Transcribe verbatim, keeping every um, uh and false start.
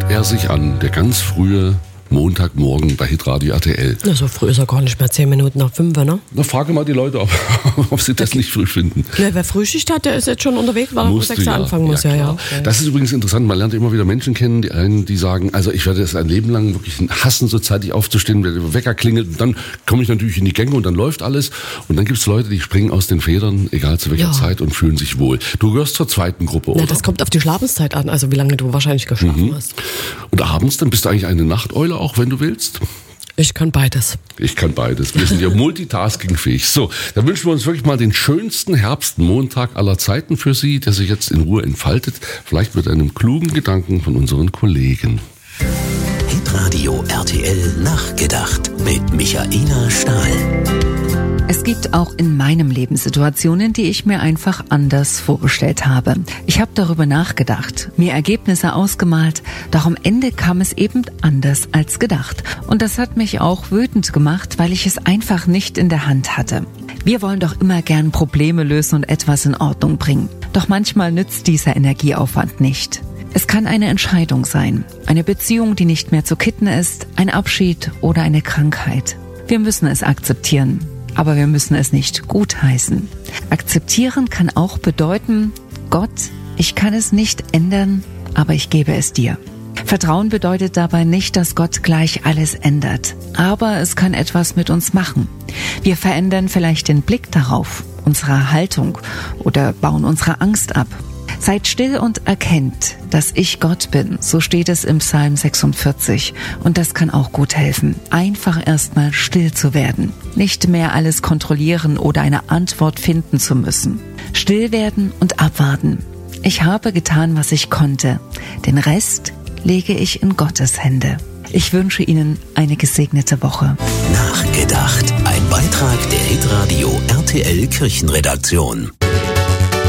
er sich an, der ganz frühe Montagmorgen bei Hitradio R T L. Na, so früh ist er gar nicht mehr, zehn Minuten nach fünf, ne? Na, frage mal die Leute, ob, ob sie das nicht früh finden. Ja, wer Frühschicht hat, der ist jetzt schon unterwegs, weil er um sechs Uhr ja. anfangen muss. Ja, ja, ja. Das ist übrigens interessant, man lernt immer wieder Menschen kennen, die einen, die sagen, also ich werde das ein Leben lang wirklich hassen, so zeitig aufzustehen, wenn der Wecker klingelt, und dann komme ich natürlich in die Gänge und dann läuft alles. Und dann gibt es Leute, die springen aus den Federn, egal zu welcher Ja. Zeit, und fühlen sich wohl. Du gehörst zur zweiten Gruppe, oder? Na, das kommt auf die Schlafenszeit an, also wie lange du wahrscheinlich geschlafen Mhm. hast. Und abends, dann bist du eigentlich eine Nachteule, auch wenn du willst? Ich kann beides. Ich kann beides. Wir sind ja multitaskingfähig. So, dann wünschen wir uns wirklich mal den schönsten Herbstmontag aller Zeiten für Sie, der sich jetzt in Ruhe entfaltet. Vielleicht mit einem klugen Gedanken von unseren Kollegen. Hitradio R T L Nachgedacht mit Michaela Stahl. Es gibt auch in meinem Leben Situationen, die ich mir einfach anders vorgestellt habe. Ich habe darüber nachgedacht, mir Ergebnisse ausgemalt, doch am Ende kam es eben anders als gedacht. Und das hat mich auch wütend gemacht, weil ich es einfach nicht in der Hand hatte. Wir wollen doch immer gern Probleme lösen und etwas in Ordnung bringen. Doch manchmal nützt dieser Energieaufwand nicht. Es kann eine Entscheidung sein, eine Beziehung, die nicht mehr zu kitten ist, ein Abschied oder eine Krankheit. Wir müssen es akzeptieren. Aber wir müssen es nicht gutheißen. Akzeptieren kann auch bedeuten, Gott, ich kann es nicht ändern, aber ich gebe es dir. Vertrauen bedeutet dabei nicht, dass Gott gleich alles ändert. Aber es kann etwas mit uns machen. Wir verändern vielleicht den Blick darauf, unsere Haltung oder bauen unsere Angst ab. Seid still und erkennt, dass ich Gott bin, so steht es im Psalm sechsundvierzig. Und das kann auch gut helfen, einfach erstmal still zu werden. Nicht mehr alles kontrollieren oder eine Antwort finden zu müssen. Still werden und abwarten. Ich habe getan, was ich konnte. Den Rest lege ich in Gottes Hände. Ich wünsche Ihnen eine gesegnete Woche. Nachgedacht. Ein Beitrag der Hitradio R T L Kirchenredaktion.